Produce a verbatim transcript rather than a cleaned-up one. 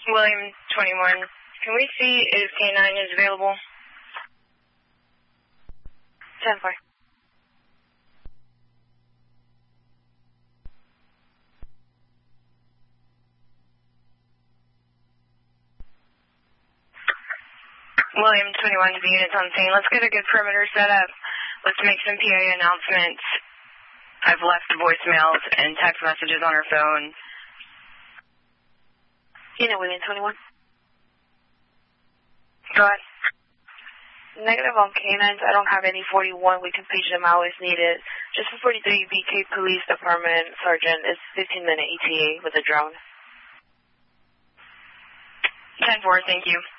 William twenty-one, can we see if K nine is available? ten four. William twenty-one, the unit's on scene. Let's get a good perimeter set up. Let's make some P A announcements. I've left voicemails and text messages on her phone. Unit William twenty-one. Go ahead. Negative on K nines. I don't have any forty-one. We can page them out if needed. Just for forty-three, B K Police Department Sergeant is fifteen minute E T A with a drone. ten four, thank you.